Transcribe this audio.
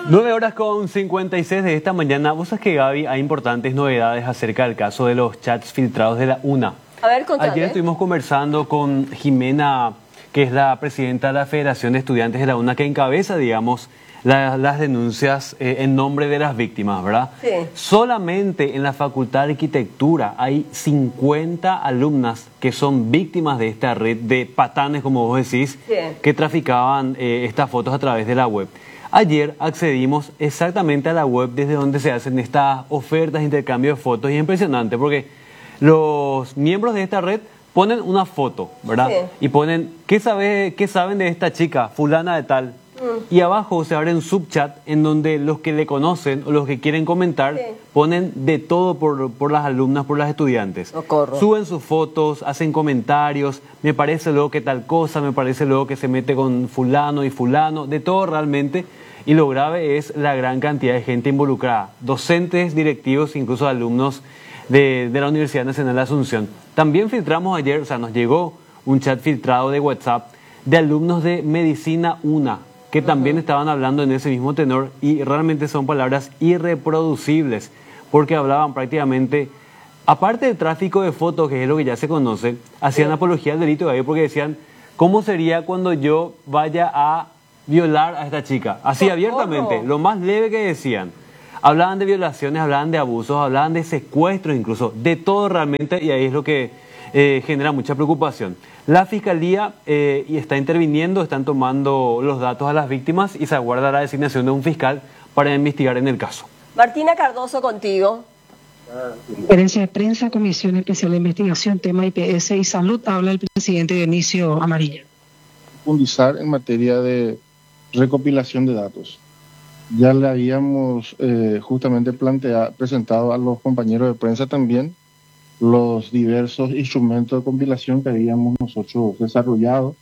9:56 de esta mañana. Vos sabés que, Gaby, hay importantes novedades acerca del caso de los chats filtrados de la UNA. A ver, contame. Ayer estuvimos conversando con Jimena, que es la presidenta de la Federación de Estudiantes de la UNA, que encabeza, digamos, las denuncias en nombre de las víctimas, ¿verdad? Sí. Solamente en la Facultad de Arquitectura hay 50 alumnas que son víctimas de esta red de patanes, como vos decís, Sí. que traficaban estas fotos a través de la web. Ayer accedimos exactamente a la web desde donde se hacen estas ofertas, intercambio de fotos, y es impresionante porque los miembros de esta red ponen una foto, ¿verdad? Sí. Y ponen, ¿qué saben de esta chica, fulana de tal? Y abajo se abre un subchat en donde los que le conocen o los que quieren comentar Sí. ponen de todo por las alumnas, por las estudiantes. Socorro. Suben sus fotos, hacen comentarios, me parece luego que tal cosa, me parece luego que se mete con fulano y fulano, de todo realmente. Y lo grave es la gran cantidad de gente involucrada, docentes, directivos, incluso alumnos de la Universidad Nacional de Asunción. También filtramos ayer, o sea, nos llegó un chat filtrado de WhatsApp de alumnos de Medicina UNA, que también estaban hablando en ese mismo tenor, y realmente son palabras irreproducibles, porque hablaban prácticamente, aparte del tráfico de fotos, que es lo que ya se conoce, hacían apología al delito, porque decían, ¿cómo sería cuando yo vaya a violar a esta chica? Así abiertamente, lo más leve que decían. Hablaban de violaciones, hablaban de abusos, hablaban de secuestros incluso, de todo realmente, y ahí es lo que genera mucha preocupación. La Fiscalía está interviniendo, están tomando los datos a las víctimas y se aguarda la designación de un fiscal para investigar en el caso. Martina Cardoso, contigo. Conferencia de prensa, Comisión Especial de Investigación, tema IPS y Salud, habla el presidente Dionisio Amarilla. Profundizar en materia de recopilación de datos. Ya le habíamos justamente presentado a los compañeros de prensa también los diversos instrumentos de compilación que habíamos nosotros desarrollado